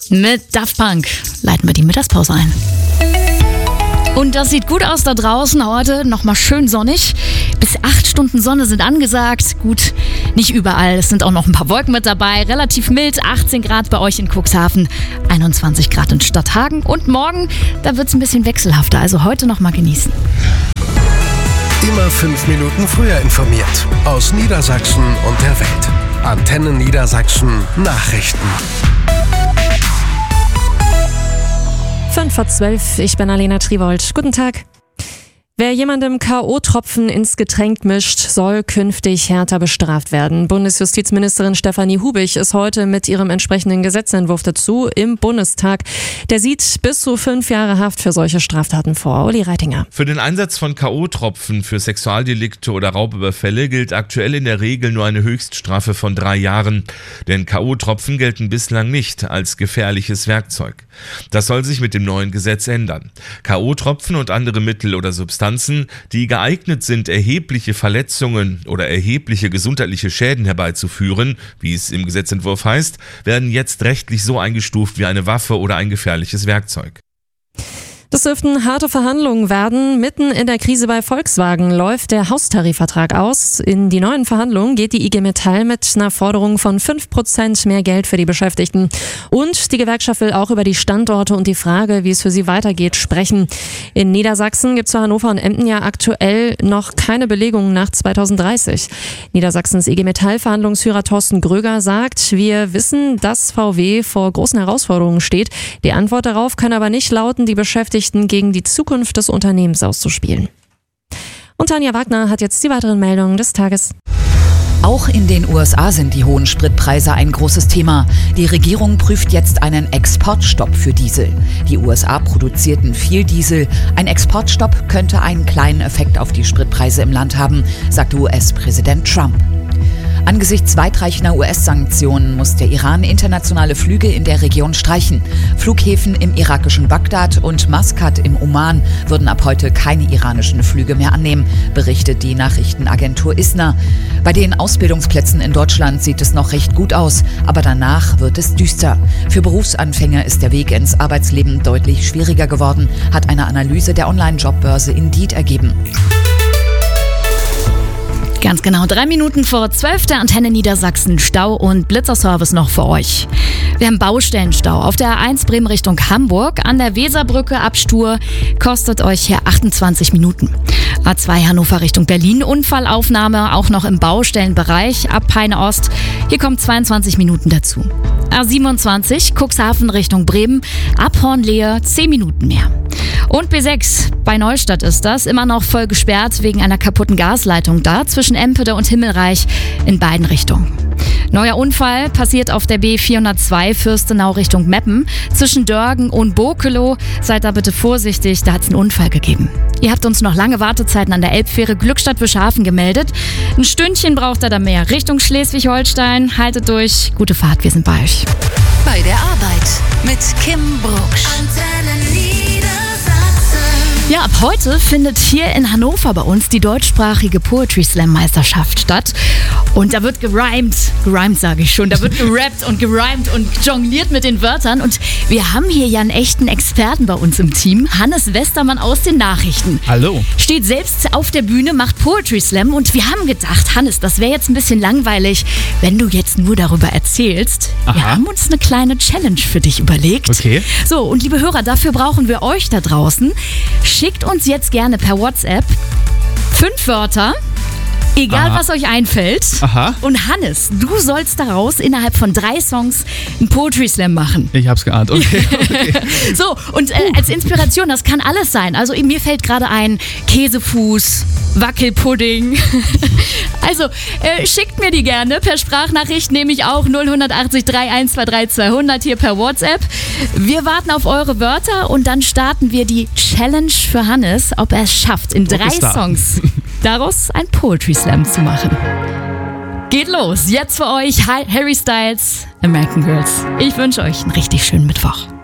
Mit Daft Punk leiten wir die Mittagspause ein. Und das sieht gut aus da draußen heute, nochmal schön sonnig. Bis 8 Stunden Sonne sind angesagt. Gut, nicht überall, es sind auch noch ein paar Wolken mit dabei. Relativ mild, 18 Grad bei euch in Cuxhaven, 21 Grad in Stadthagen. Und morgen, da wird es ein bisschen wechselhafter, also heute nochmal genießen. Immer 5 Minuten früher informiert. Aus Niedersachsen und der Welt. Antenne Niedersachsen Nachrichten. 11:05, ich bin Alena Triwold. Guten Tag. Wer jemandem K.O.-Tropfen ins Getränk mischt, soll künftig härter bestraft werden. Bundesjustizministerin Stefanie Hubig ist heute mit ihrem entsprechenden Gesetzentwurf dazu im Bundestag. Der sieht bis zu 5 Jahre Haft für solche Straftaten vor. Uli Reitinger. Für den Einsatz von K.O.-Tropfen für Sexualdelikte oder Raubüberfälle gilt aktuell in der Regel nur eine Höchststrafe von 3 Jahren. Denn K.O.-Tropfen gelten bislang nicht als gefährliches Werkzeug. Das soll sich mit dem neuen Gesetz ändern. K.O.-Tropfen und andere Mittel oder Substanzen, die geeignet sind, erhebliche Verletzungen oder erhebliche gesundheitliche Schäden herbeizuführen, wie es im Gesetzentwurf heißt, werden jetzt rechtlich so eingestuft wie eine Waffe oder ein gefährliches Werkzeug. Das dürften harte Verhandlungen werden. Mitten in der Krise bei Volkswagen läuft der Haustarifvertrag aus. In die neuen Verhandlungen geht die IG Metall mit einer Forderung von 5% mehr Geld für die Beschäftigten. Und die Gewerkschaft will auch über die Standorte und die Frage, wie es für sie weitergeht, sprechen. In Niedersachsen gibt es für Hannover und Emden ja aktuell noch keine Belegungen nach 2030. Niedersachsens IG Metall-Verhandlungsführer Thorsten Gröger sagt, wir wissen, dass VW vor großen Herausforderungen steht. Die Antwort darauf kann aber nicht lauten, die Beschäftigten gegen die Zukunft des Unternehmens auszuspielen. Und Tanja Wagner hat jetzt die weiteren Meldungen des Tages. Auch in den USA sind die hohen Spritpreise ein großes Thema. Die Regierung prüft jetzt einen Exportstopp für Diesel. Die USA produzierten viel Diesel. Ein Exportstopp könnte einen kleinen Effekt auf die Spritpreise im Land haben, sagte US-Präsident Trump. Angesichts weitreichender US-Sanktionen muss der Iran internationale Flüge in der Region streichen. Flughäfen im irakischen Bagdad und Maskat im Oman würden ab heute keine iranischen Flüge mehr annehmen, berichtet die Nachrichtenagentur ISNA. Bei den Ausbildungsplätzen in Deutschland sieht es noch recht gut aus, aber danach wird es düster. Für Berufsanfänger ist der Weg ins Arbeitsleben deutlich schwieriger geworden, hat eine Analyse der Online-Jobbörse Indeed ergeben. Ganz genau 3 Minuten vor 12 der Antenne Niedersachsen Stau und Blitzerservice noch für euch. Wir haben Baustellenstau auf der A1 Bremen Richtung Hamburg. An der Weserbrücke ab Stur kostet euch hier 28 Minuten. A2 Hannover Richtung Berlin, Unfallaufnahme auch noch im Baustellenbereich ab Peine Ost. Hier kommen 22 Minuten dazu. A27 Cuxhaven Richtung Bremen, ab Hornlehe 10 Minuten mehr. Und B6, bei Neustadt ist das, immer noch voll gesperrt wegen einer kaputten Gasleitung da zwischen Empede und Himmelreich in beiden Richtungen. Neuer Unfall passiert auf der B402 Fürstenau Richtung Meppen zwischen Dörgen und Bokelow. Seid da bitte vorsichtig, da hat es einen Unfall gegeben. Ihr habt uns noch lange Wartezeiten an der Elbfähre Glückstadt-Wischhafen gemeldet. Ein Stündchen braucht ihr da mehr. Richtung Schleswig-Holstein, haltet durch, gute Fahrt, wir sind bei euch. Bei der Arbeit mit Kim Brucksch. Ja, ab heute findet hier in Hannover bei uns die deutschsprachige Poetry Slam Meisterschaft statt. Und da wird gerhymt sage ich schon, da wird gerappt und gerhymt und jongliert mit den Wörtern. Und wir haben hier ja einen echten Experten bei uns im Team, Hannes Westermann aus den Nachrichten. Hallo. Steht selbst auf der Bühne, macht Poetry Slam und wir haben gedacht, Hannes, das wäre jetzt ein bisschen langweilig, wenn du jetzt nur darüber erzählst. Aha. Wir haben uns eine kleine Challenge für dich überlegt. Okay. So, und liebe Hörer, dafür brauchen wir euch da draußen. Schickt uns jetzt gerne per WhatsApp 5 Wörter, egal was euch einfällt. Aha. Und Hannes, du sollst daraus innerhalb von 3 Songs einen Poetry Slam machen. Ich hab's geahnt, okay. So, und als Inspiration, das kann alles sein. Also mir fällt gerade ein Käsefuß, Wackelpudding. Also schickt mir die gerne per Sprachnachricht, nehme ich auch 0180 3123 200 hier per WhatsApp. Wir warten auf eure Wörter und dann starten wir die Challenge für Hannes, ob er es schafft, in 3 Songs daraus ein Poetry Slam zu machen. Geht los, jetzt für euch Harry Styles, American Girls. Ich wünsche euch einen richtig schönen Mittwoch.